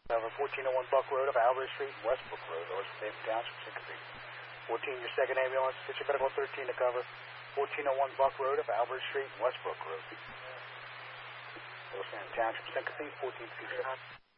Cover 1401 Buck Road of Alvarez Street and Westbrook Road, North Fayetteville Township, Chicopee. 14, your second ambulance, District Medical 13 to cover 1401 Buck Road of Alvarez Street and Westbrook Road. Los Angeles Township, Chicopee, 1426.